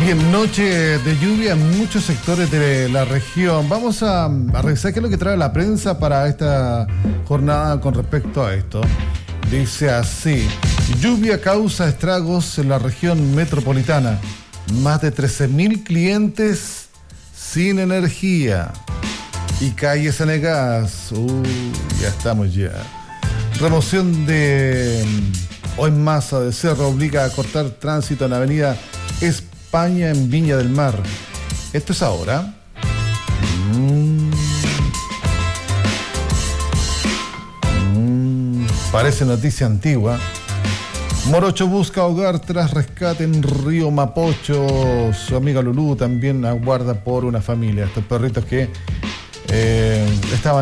Bien, noche de lluvia en muchos sectores de la región. Vamos a revisar qué es lo que trae la prensa para esta jornada con respecto a esto. Dice así: lluvia causa estragos en la región metropolitana. Más de 13.000 clientes sin energía. Y calles anegadas. Ya estamos ya. Remoción de hoy masa de cerro obliga a cortar tránsito en la avenida España en Viña del Mar. Esto es ahora. Parece noticia antigua. Morocho busca hogar tras rescate en Río Mapocho. Su amiga Lulú también aguarda por una familia. Estos perritos que estaban